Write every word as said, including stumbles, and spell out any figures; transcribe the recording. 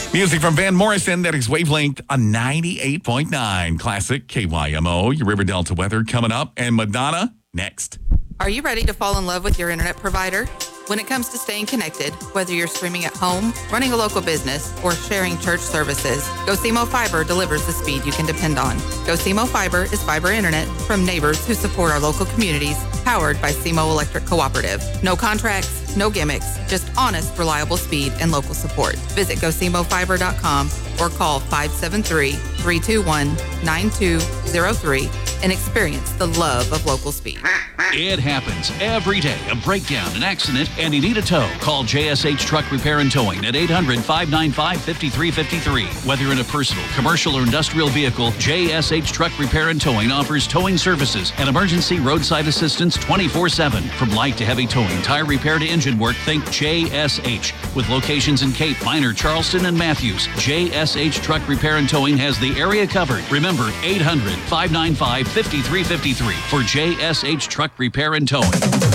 Music from Van Morrison, that is Wavelength on ninety-eight point nine. Classic K Y M O. Your River Delta weather coming up, and Madonna next. Are you ready to fall in love with your internet provider? When it comes to staying connected, whether you're streaming at home, running a local business, or sharing church services, GoSimo Fiber delivers the speed you can depend on. GoSimo Fiber is fiber internet from neighbors who support our local communities, powered by SEMO Electric Cooperative. No contracts, no gimmicks, just honest, reliable speed and local support. Visit go simo fiber dot com or call five seven three, three two one, nine two zero three and experience the love of local speed. It happens every day. A breakdown, an accident, and you need a tow. Call J S H Truck Repair and Towing at eight hundred, five nine five, five three five three. Whether in a personal, commercial, or industrial vehicle, J S H Truck Repair and Towing offers towing services and emergency roadside assistance twenty-four seven. From light to heavy towing, tire repair to engine work, think J S H. With locations in Cape, Minor, Charleston, and Matthews, J S H Truck Repair and Towing has the area covered. Remember, eight hundred, five nine five, five three five three for J S H Truck Repair and Towing.